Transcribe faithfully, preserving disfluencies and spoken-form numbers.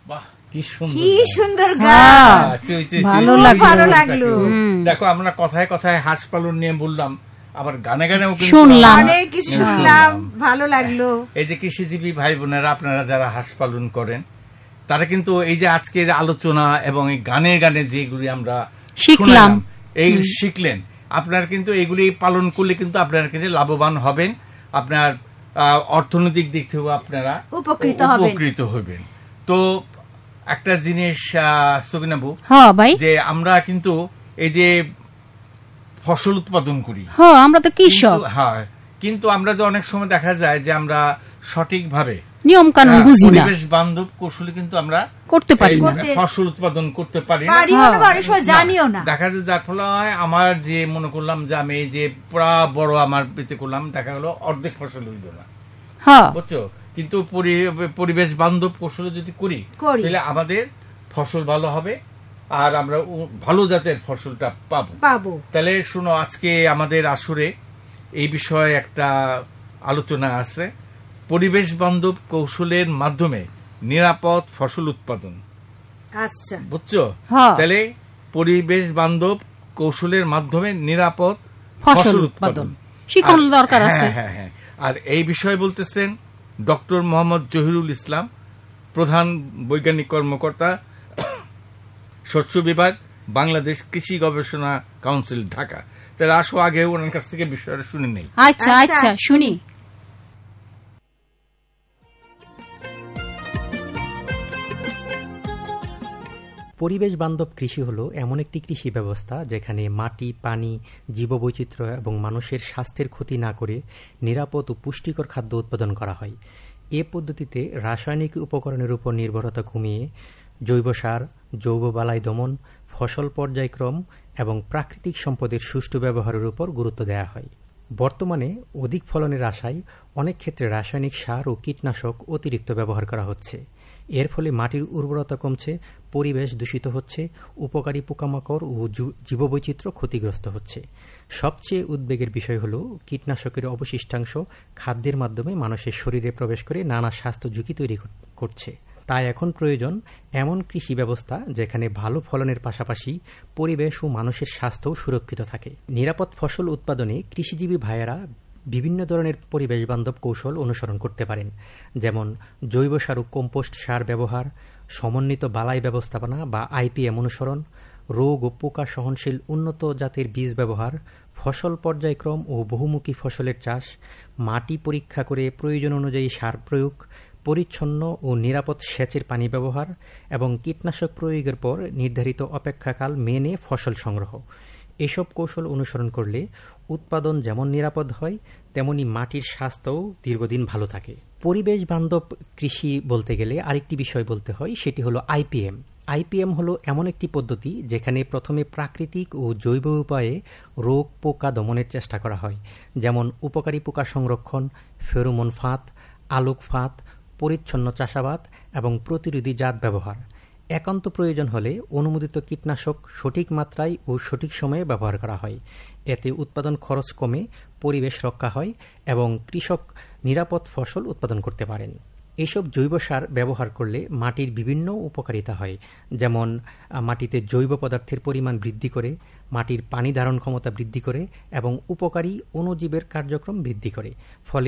বাহ, কি সুন্দর কি গান। সুন্দর হ্যাঁ, গান, চুই, চুই, ভালো চুই, লাগলো। ভালো লাগলো। দেখো আমরা কথায় কথায় হাঁস পালন নিয়ে বললাম, আবার গানে গানেও কিন্তু শুনলাম। আমরা অনেক কিছু শুনলাম, ভালো লাগলো। এই যে কৃষিজীবী ভাই বোনেরা আপনারা যারা হাঁস পালন করেন, তারা কিন্তু এই যে আজকের আলোচনা এবং এই গানে গানে যেগুলি আমরা শিখলাম, শুনলাম, এই শিখলেন, আপনার কিন্তু এগুলি পালন করলে কিন্তু আপনারা কিন্তু লাভবান হবেন, আপনার আহ, অর্থনৈতিক দিক থেকেও আপনারা উপকৃত হবেন। উপকৃত হবেন। তো একটা জিনিস আহ, সবিনাবু, হ্যাঁ ভাই, যে আমরা কিন্তু এই যে ফসল উৎপাদন করি, হ্যাঁ আমরা তো কৃষক, কিন্তু- হ্যাঁ, কিন্তু আমরা যে অনেক সময় দেখা যায় যে আমরা সঠিকভাবে নিয়ম কানুন হ্যাঁ, বুঝি না, পরিবেশ বান্ধব কৌশলে কিন্তু আমরা করতে পারি এই না। করতে- ফসল উৎপাদন করতে পারি না। পারিও না, অনেক সময় জানিও না। দেখা যায় যার ফলে হয় আমার যে মনে করলাম যে আমি এই যে পুরা বড় আমার পেতে করলাম, দেখা গেল অর্ধেক ফসল হইল না, হ্যাঁ বুঝছো? কিন্তু পরি- পরিবেশ বান্ধব কৌশলে যদি করি করি। তাহলে আমাদের ফসল ভালো হবে আর আমরা উ- ভালো জাতের ফসলটা পাবো। পাবো। তাহলে শুনো, আজকে আমাদের আসরে এই বিষয়ে একটা আলোচনা আছে, পরিবেশ বান্ধব কৌশলের মাধ্যমে নিরাপদ ফসল উৎপাদন। আচ্ছা, বুঝছো? হ্যাঁ। তাহলে পরিবেশ বান্ধব কৌশলের মাধ্যমে নিরাপদ ফসল ফসল উৎপাদন উৎপাদন শিখানোর আর- দরকার আছে। হ্যাঁ, হ্যাঁ, হ্যাঁ। আর এই বিষয়ে বলতেছেন ডক্টর মোহাম্মদ জহিরুল ইসলাম, প্রধান বৈজ্ঞানিক কর্মকর্তা, শস্য বিভাগ, বাংলাদেশ কৃষি গবেষণা কাউন্সিল, ঢাকা। তাহলে আসো আগে ওনার কাছ থেকে বিষয়টা শুনে নেই। আচ্ছা আচ্ছা, আচ্ছা শুনি। পরিবেশ বান্ধব কৃষি হলো এমন একটি কৃষি ব্যবস্থা যেখানে মাটি, পানি, জীববৈচিত্র্য এবং মানুষের স্বাস্থ্যের ক্ষতি না করে নিরাপদ ও পুষ্টিকর খাদ্য উৎপাদন করা হয়। এ পদ্ধতিতে রাসায়নিক উপকরণের উপর নির্ভরতা কমিয়ে জৈব সার, জৈব বালাই দমন, ফসল পর্যায়ক্রম এবং প্রাকৃতিক সম্পদের সুষ্ঠু ব্যবহারের উপর গুরুত্ব দেওয়া হয়। বর্তমানে অধিক ফলনের আশায় অনেক ক্ষেত্রে রাসায়নিক সার ও কীটনাশক অতিরিক্ত ব্যবহার করা হচ্ছে। এর ফলে মাটির উর্বরতা কমছে, পরিবেশ দূষিত হচ্ছে, উপকারী পোকামাকড় ও জীববৈচিত্র্য ক্ষতিগ্রস্ত হচ্ছে। সবচেয়ে উদ্বেগের বিষয় হল কীটনাশকের অবশিষ্টাংশ খাদ্যের মাধ্যমে মানুষের শরীরে প্রবেশ করে নানা স্বাস্থ্য ঝুঁকি তৈরি করছে। তাই এখন প্রয়োজন এমন কৃষি ব্যবস্থা যেখানে ভালো ফলনের পাশাপাশি পরিবেশ ও মানুষের স্বাস্থ্যও সুরক্ষিত থাকে। নিরাপদ ফসল উৎপাদনে কৃষিজীবী ভাইয়েরা বিভিন্ন ধরনের পরিবেশ বান্ধব কৌশল অনুসরণ করতে পারেন, যেমন জৈব সার ও কম্পোস্ট সার ব্যবহার, সমন্বিত বালাই ব্যবস্থাপনা বা আইপিএম অনুসরণ, রোগ ও পোকা সহনশীল উন্নত জাতের বীজ ব্যবহার, ফসল পর্যায়ক্রম ও বহুমুখী ফসলের চাষ, মাটি পরীক্ষা করে প্রয়োজন অনুযায়ী সার প্রয়োগ, পরিচ্ছন্ন ও নিরাপদ সেচের পানি ব্যবহার এবং কীটনাশক প্রয়োগের পর নির্ধারিত অপেক্ষাকাল মেনে ফসল সংগ্রহ। এসব কৌশল অনুসরণ করলে উৎপাদন যেমন নিরাপদ হয়, তেমনি মাটির স্বাস্থ্যও দীর্ঘদিন ভালো থাকে। পরিবেশ বান্ধব কৃষি বলতে গেলে আরেকটি বিষয় বলতে হয়, সেটি হলো আইপিএম। আইপিএম হলো এমন একটি পদ্ধতি যেখানে প্রথমে প্রাকৃতিক ও জৈব উপায়ে রোগ পোকা দমনের চেষ্টা করা হয়, যেমন উপকারী পোকা সংরক্ষণ, ফেরোমন ফাঁদ, আলোক ফাঁদ, পরিচ্ছন্ন চাষাবাদ এবং প্রতিরোধী জাত ব্যবহার। একান্ত প্রয়োজন হলে অনুমোদিত কীটনাশক সঠিক মাত্রায় ও সঠিক সময়ে ব্যবহার করা হয়। এতে উৎপাদন খরচ কমে, পরিবেশ রক্ষা হয় এবং কৃষক নিরাপদ ফসল উৎপাদন করতে পারেন। এইসব জৈব সার ব্যবহার করলে মাটির বিভিন্ন উপকারিতা হয়, যেমন মাটিতে জৈব পদার্থের পরিমাণ বৃদ্ধি করে, মাটির পানি ধারণ ক্ষমতা বৃদ্ধি করে এবং উপকারী অণুজীবের কার্যক্রম বৃদ্ধি করে। ফলে